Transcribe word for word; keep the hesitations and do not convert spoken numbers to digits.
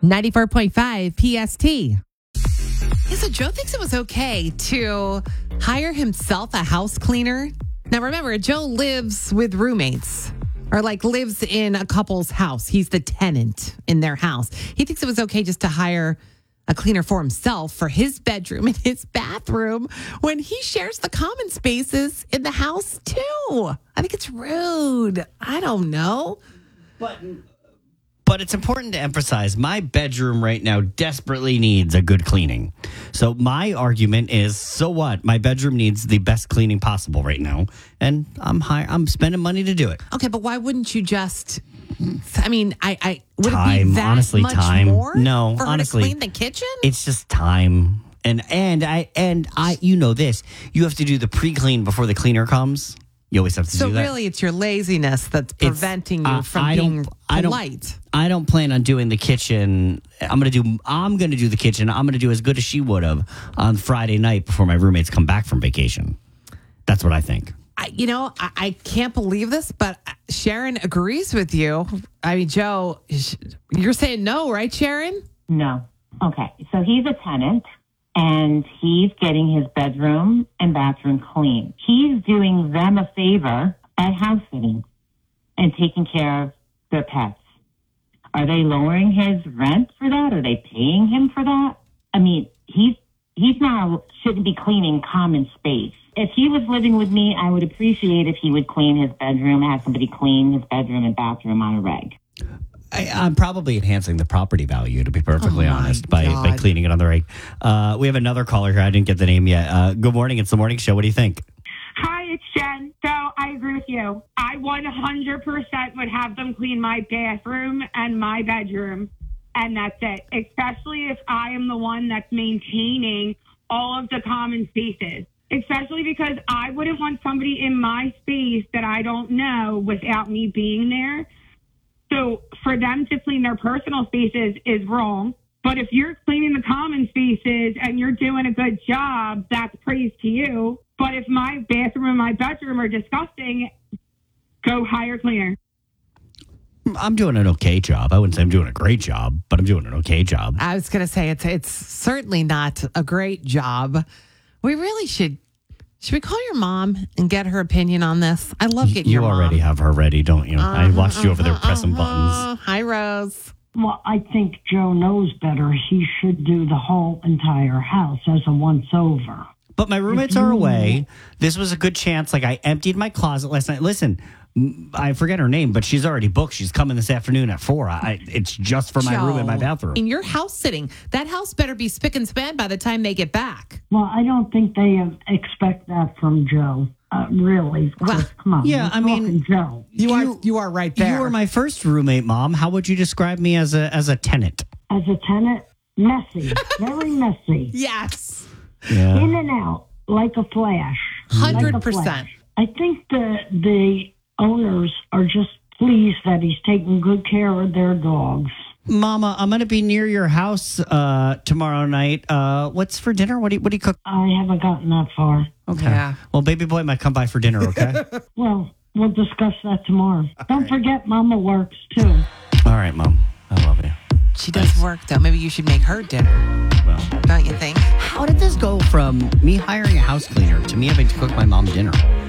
ninety-four point five P S T. Yeah, so Joe thinks it was okay to hire himself a house cleaner. Now, remember, Joe lives with roommates or like lives in a couple's house. He's the tenant in their house. He thinks it was okay just to hire a cleaner for himself for his bedroom and his bathroom when he shares the common spaces in the house, too. I think it's rude. I don't know. But but it's important to emphasize my bedroom right now desperately needs a good cleaning. So my argument is, so what? My bedroom needs the best cleaning possible right now, and I'm high, I'm spending money to do it. Okay, but why wouldn't you just? I mean, I, I would time, it be that honestly, much time. more No, for honestly, her to clean the kitchen? It's just time, and and I and I, you know this. You have to do the pre-clean before the cleaner comes. You always have to so do that. So really, it's your laziness that's preventing it's, you uh, from I being don't, I don't, polite. I don't plan on doing the kitchen. I'm gonna do. I'm gonna do the kitchen. I'm gonna do as good as she would have on Friday night before my roommates come back from vacation. That's what I think. I, you know, I, I can't believe this, but Sharon agrees with you. I mean, Joe, you're saying no, right, Sharon? No. Okay. So he's a tenant and he's getting his bedroom and bathroom clean. He's doing them a favor by house sitting and taking care of their pets. Are they lowering his rent for that? Are they paying him for that? I mean, he's he's not shouldn't be cleaning common space. If he was living with me, I would appreciate if he would clean his bedroom, have somebody clean his bedroom and bathroom on a reg. I, I'm probably enhancing the property value, to be perfectly oh honest, by, God. by cleaning it on the reg. Uh, we have another caller here. I didn't get the name yet. Uh, good morning. It's the morning show. What do you think? Hi, it's Jen. So I agree with you. I one hundred percent would have them clean my bathroom and my bedroom, and that's it. Especially if I am the one that's maintaining all of the common spaces. Especially because I wouldn't want somebody in my space that I don't know without me being there. So for them to clean their personal spaces is wrong. But if you're cleaning the common spaces and you're doing a good job, that's praise to you. But if my bathroom and my bedroom are disgusting, go hire a cleaner. I'm doing an okay job. I wouldn't say I'm doing a great job, but I'm doing an okay job. I was going to say it's it's certainly not a great job. We really should. Should we call your mom and get her opinion on this? I love getting you your mom. already have her ready, don't you? Uh-huh, I watched you over there uh-huh, pressing uh-huh. buttons. Hi, Rose. Well, I think Joe knows better. He should do the whole entire house as a once-over. But my roommates are away. This was a good chance. Like, I emptied my closet last night. Listen, I forget her name, but she's already booked. She's coming this afternoon at four. I, it's just for my Joe, room and my bathroom. In your house sitting, that house better be spick and span by the time they get back. Well, I don't think they uh, expect that from Joe. Uh, really, Well, Chris, come on. yeah, we're I mean, talking Joe. You, You- are you are right there. You were my first roommate, Mom. How would you describe me as a as a tenant? As a tenant, messy, very messy, yes, Yeah. in and out like a flash. hundred Like a percent. flash. I think the the owners are just pleased that he's taking good care of their dogs. Mama, I'm going to be near your house uh, tomorrow night. Uh, what's for dinner? What do you, what do you cook? I haven't gotten that far. Okay. Yeah. Well, baby boy might come by for dinner, okay? Well, we'll discuss that tomorrow. Don't forget Mama works, too. All right, Mom. I love you. She does work though. Maybe you should make her dinner. Well, Don't you think? how did this go from me hiring a house cleaner to me having to cook my mom dinner?